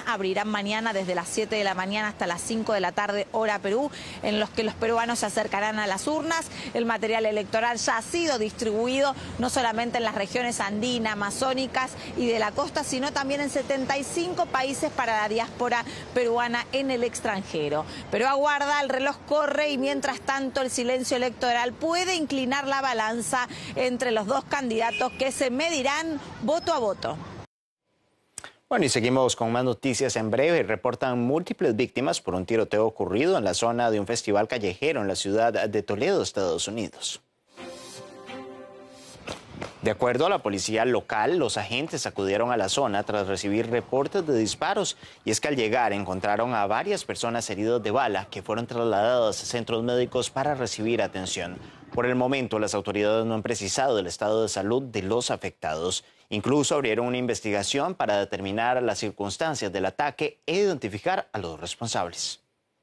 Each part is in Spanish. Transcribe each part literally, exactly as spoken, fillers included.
abrirán mañana desde las siete de la mañana hasta las cinco de la tarde, hora Perú, en los que los peruanos se acercarán a las urnas. El material electoral ya ha sido distribuido no solamente en las regiones andinas, amazónicas y de la costa, sino también en setenta y cinco países para la diáspora peruana en el extranjero. Pero aguarda, el reloj corre y mientras tanto el silencio electoral puede inclinar la balanza entre los dos candidatos que se medirán voto a voto. Bueno, y seguimos con más noticias en breve. Reportan múltiples víctimas por un tiroteo ocurrido en la zona de un festival callejero en la ciudad de Toledo, Estados Unidos. De acuerdo a la policía local, los agentes acudieron a la zona tras recibir reportes de disparos, y es que al llegar encontraron a varias personas heridas de bala que fueron trasladadas a centros médicos para recibir atención. Por el momento, las autoridades no han precisado el estado de salud de los afectados. Incluso abrieron una investigación para determinar las circunstancias del ataque e identificar a los responsables.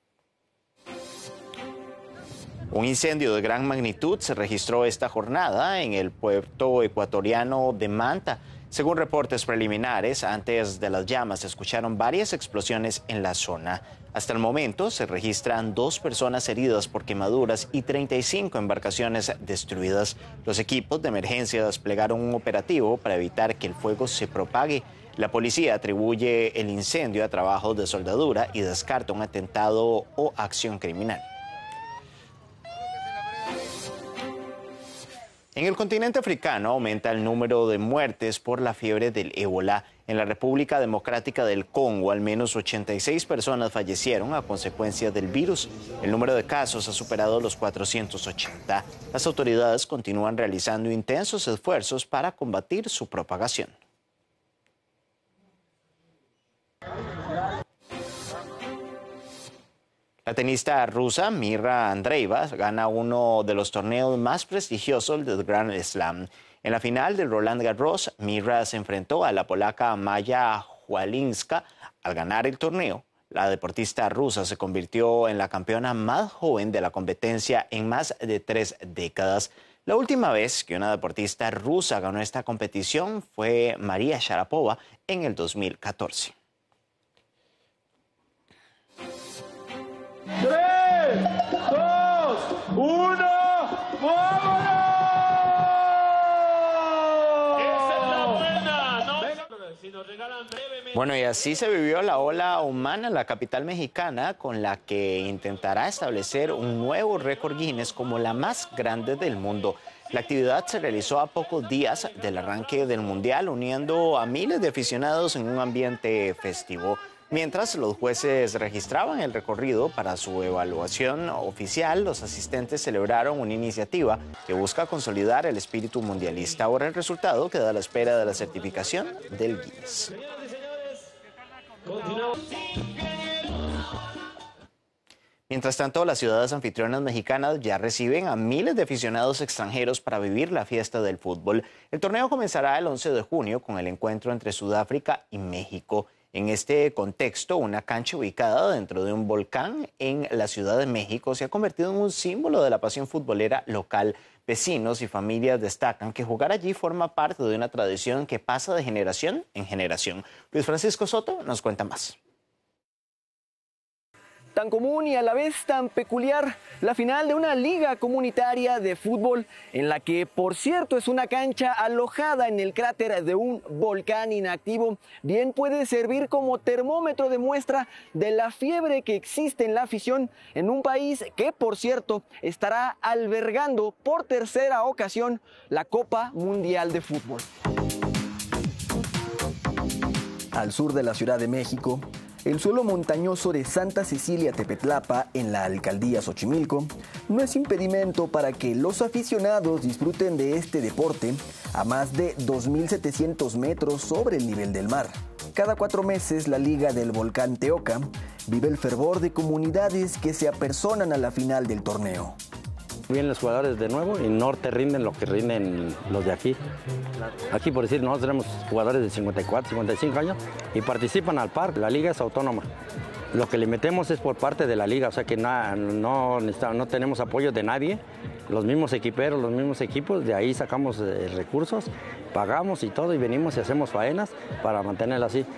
Un incendio de gran magnitud se registró esta jornada en el puerto ecuatoriano de Manta. Según reportes preliminares, antes de las llamas se escucharon varias explosiones en la zona. Hasta el momento se registran dos personas heridas por quemaduras y treinta y cinco embarcaciones destruidas. Los equipos de emergencia desplegaron un operativo para evitar que el fuego se propague. La policía atribuye el incendio a trabajos de soldadura y descarta un atentado o acción criminal. En el continente africano aumenta el número de muertes por la fiebre del ébola. En la República Democrática del Congo, al menos ochenta y seis personas fallecieron a consecuencia del virus. El número de casos ha superado los cuatrocientos ochenta. Las autoridades continúan realizando intensos esfuerzos para combatir su propagación. La tenista rusa Mira Andreeva gana uno de los torneos más prestigiosos del Grand Slam. En la final del Roland Garros, Mira se enfrentó a la polaca Maya Jualinska. Al ganar el torneo, la deportista rusa se convirtió en la campeona más joven de la competencia en más de tres décadas. La última vez que una deportista rusa ganó esta competición fue María Sharapova en el dos mil catorce. tres, dos, uno, ¡vámonos! ¡Esa es la buena! ¿No? Si nos regalan brevemente... Bueno, y así se vivió la ola humana en la capital mexicana, con la que intentará establecer un nuevo récord Guinness como la más grande del mundo. La actividad se realizó a pocos días del arranque del Mundial, uniendo a miles de aficionados en un ambiente festivo. Mientras los jueces registraban el recorrido para su evaluación oficial, los asistentes celebraron una iniciativa que busca consolidar el espíritu mundialista. Ahora el resultado queda a la espera de la certificación del Guinness. Mientras tanto, las ciudades anfitrionas mexicanas ya reciben a miles de aficionados extranjeros para vivir la fiesta del fútbol. El torneo comenzará el once de junio con el encuentro entre Sudáfrica y México. En este contexto, una cancha ubicada dentro de un volcán en la Ciudad de México se ha convertido en un símbolo de la pasión futbolera local. Vecinos y familias destacan que jugar allí forma parte de una tradición que pasa de generación en generación. Luis Francisco Soto nos cuenta más. Tan común y a la vez tan peculiar, la final de una liga comunitaria de fútbol en la que, por cierto, es una cancha alojada en el cráter de un volcán inactivo, bien puede servir como termómetro de muestra de la fiebre que existe en la afición en un país que, por cierto, estará albergando por tercera ocasión la Copa Mundial de Fútbol. Al sur de la Ciudad de México, el suelo montañoso de Santa Cecilia Tepetlapa, en la alcaldía Xochimilco, no es impedimento para que los aficionados disfruten de este deporte a más de dos mil setecientos metros sobre el nivel del mar. Cada cuatro meses, la Liga del Volcán Teoca vive el fervor de comunidades que se apersonan a la final del torneo. Vienen los jugadores de nuevo y no te rinden lo que rinden los de aquí. Aquí, por decir, nosotros tenemos jugadores de cincuenta y cuatro, cincuenta y cinco años y participan al par. La liga es autónoma. Lo que le metemos es por parte de la liga, o sea que na, no, no tenemos apoyo de nadie. Los mismos equiperos, los mismos equipos, de ahí sacamos eh, recursos, pagamos y todo y venimos y hacemos faenas para mantenerla así.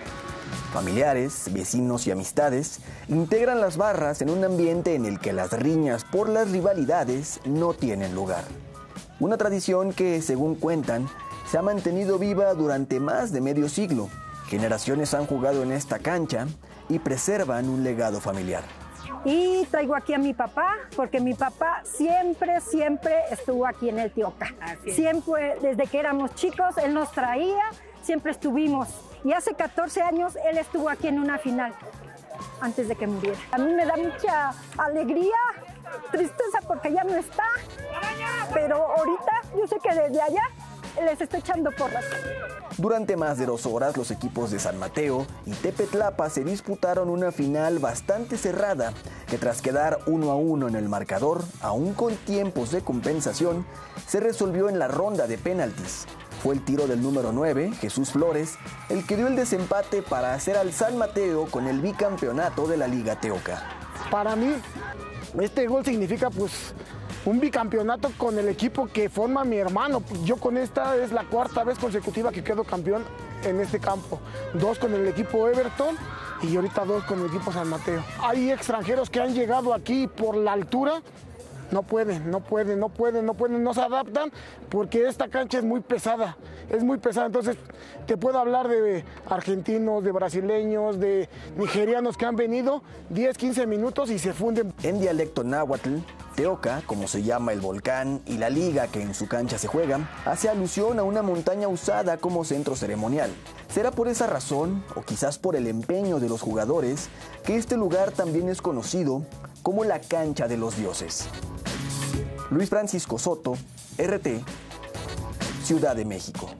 Familiares, vecinos y amistades integran las barras en un ambiente en el que las riñas por las rivalidades no tienen lugar. Una tradición que, según cuentan, se ha mantenido viva durante más de medio siglo. Generaciones han jugado en esta cancha y preservan un legado familiar. Y traigo aquí a mi papá, porque mi papá siempre, siempre estuvo aquí en el Tioca. Siempre, desde que éramos chicos, él nos traía, siempre estuvimos. Y hace catorce años él estuvo aquí en una final, antes de que muriera. A mí me da mucha alegría, tristeza porque ya no está, pero ahorita yo sé que desde allá les está echando porras. Durante más de dos horas, los equipos de San Mateo y Tepetlapa se disputaron una final bastante cerrada, que tras quedar uno a uno en el marcador, aún con tiempos de compensación, se resolvió en la ronda de penaltis. Fue el tiro del número nueve, Jesús Flores, el que dio el desempate para hacer al San Mateo con el bicampeonato de la Liga Teoca. Para mí, este gol significa pues un bicampeonato con el equipo que forma mi hermano. Yo con esta es la cuarta vez consecutiva que quedo campeón en este campo. Dos con el equipo Everton y ahorita dos con el equipo San Mateo. Hay extranjeros que han llegado aquí por la altura. No pueden, no pueden, no pueden, no pueden, no se adaptan porque esta cancha es muy pesada, es muy pesada. Entonces te puedo hablar de argentinos, de brasileños, de nigerianos que han venido diez, quince minutos y se funden. En dialecto náhuatl, Teoca, como se llama el volcán, y la liga que en su cancha se juega, hace alusión a una montaña usada como centro ceremonial. Será por esa razón, o quizás por el empeño de los jugadores, que este lugar también es conocido como la cancha de los dioses. Luis Francisco Soto, R T, Ciudad de México.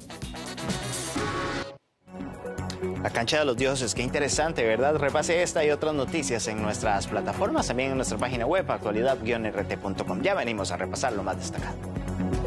La cancha de los dioses, qué interesante, ¿verdad? Repase esta y otras noticias en nuestras plataformas, también en nuestra página web, actualidad guion r t punto com. Ya venimos a repasar lo más destacado.